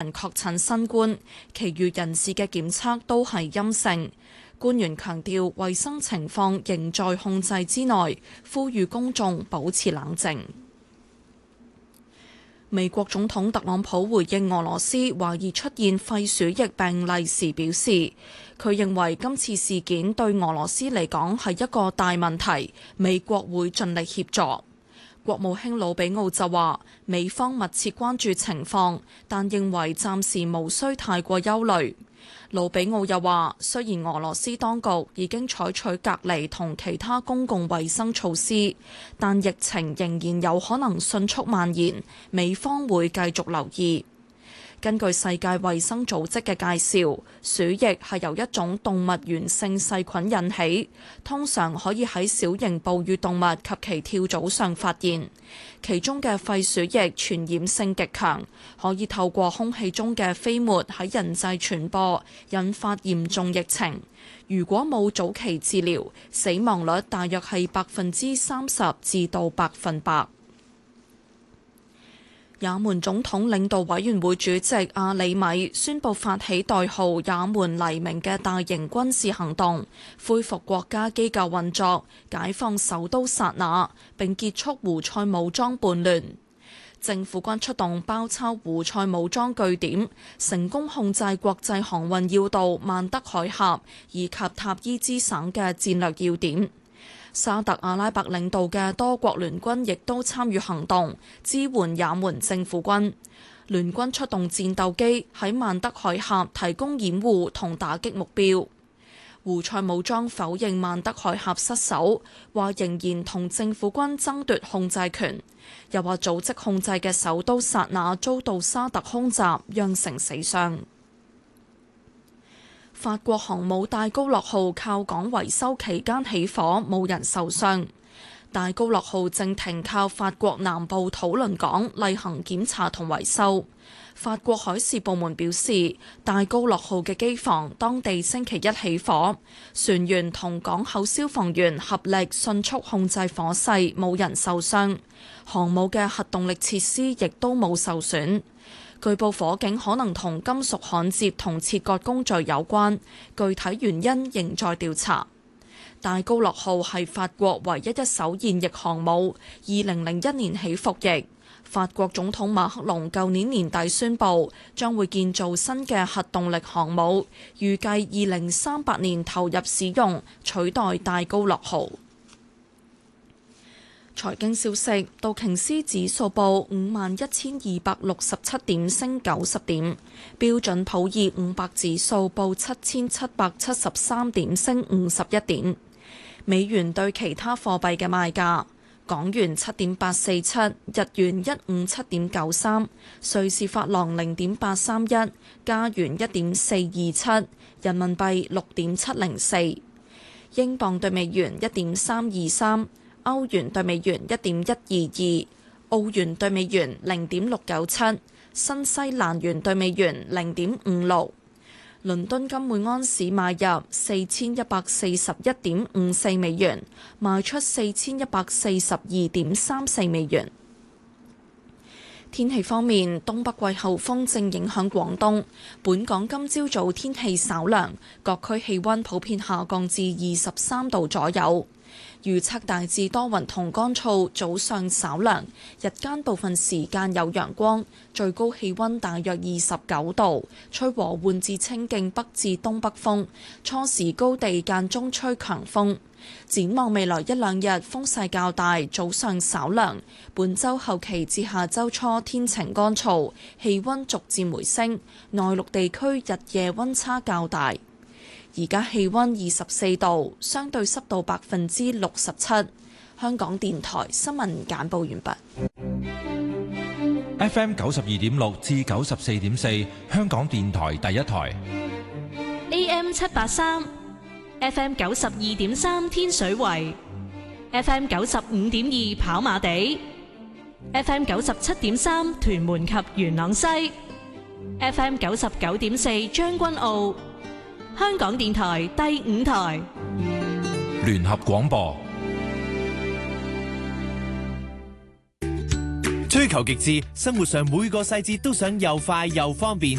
人確診新冠，其餘人士嘅檢測都係陰性。官員強調衛生情況仍在控制之內，呼籲公眾保持冷靜。美國總統特朗普回應俄羅斯懷疑出現肺鼠疫病例時表示，佢認為今次事件對俄羅斯嚟講係一個大問題，美國會盡力協助。國務卿魯比奧就話，美方密切關注情況，但認為暫時無需太過憂慮。魯比奧又話，雖然俄羅斯當局已經採取隔離同其他公共衛生措施，但疫情仍然有可能迅速蔓延，美方會繼續留意。根據世界衛生組織嘅介紹，鼠疫係由一種動物源性細菌引起，通常可以喺小型哺乳動物及其跳蚤上發現。其中嘅肺鼠疫傳染性極強，可以透過空氣中嘅飛沫喺人際傳播，引發嚴重疫情。如果冇早期治療，死亡率大約係30%至到100%。也門總統領導委員會主席阿里米宣布發起代號也門黎明嘅大型軍事行動，恢復國家機構運作，解放首都薩那，並結束胡塞武裝叛亂。政府軍出動包抄胡塞武裝據點，成功控制國際航運要道曼德海峽以及塔伊茲省嘅戰略要點。沙特阿拉伯領導嘅多國聯軍亦都參與行動，支援也門政府軍。聯軍出動戰鬥機喺曼德海峽提供掩護同打擊目標。胡塞武裝否認曼德海峽失守，話仍然同政府軍爭奪控制權，又話組織控制嘅首都薩那遭到沙特空襲，釀成死傷。法國航母戴高樂號靠港維修期間起火，冇人受傷。戴高樂號正停靠法國南部土倫港例行檢查同維修。法國海事部門表示，戴高樂號嘅機房當地星期一起火，船員同港口消防員合力迅速控制火勢，冇人受傷。航母嘅核動力設施亦都冇受損。據報火警可能同金屬焊接同切割工序有關，具體原因仍在調查。戴高樂號係法國唯一一艘現役航母，2001年起服役。法國總統馬克龍舊年年底宣布，將會建造新嘅核動力航母，預計2038年投入使用，取代戴高樂號。財經消息，道瓊斯指數報51,267點，升90點；標準普爾500指數報7,773點，升51點。美元對其他貨幣嘅賣價：港元7.847，日元157.93，瑞士法郎0.831，加元1.427，人民幣6.704，英鎊對美元1.323。歐元對美元1.122，澳元對美元0.697，新西蘭元對美元0.56。倫敦金每安士買入4141.54美元，賣出4142.34美元。天氣方面，東北季候風正影響廣東，本港今朝早天氣稍涼，各區氣温普遍下降至23度左右。預測大致多雲同乾燥，早上稍涼，日間部分時間有陽光，最高氣温大約29度，吹和緩至清勁北至東北風，初時高地間中吹強風。展望未來一兩日風勢較大，早上稍涼，本週後期至下週初天晴乾燥，氣温逐漸回升，內陸地區日夜温差較大。而家氣温24度，相對濕度67%。香港電台新聞簡報完畢。 FM 92.6至94.4，香港電台第一台。 AM 783 ，FM 92.3天水圍，FM 95.2跑馬地，FM 97.3屯門及元朗西，FM 99.4將軍澳。香港電台第5台聯合廣播， 追求極致，生活上每個細節都想又快又方便。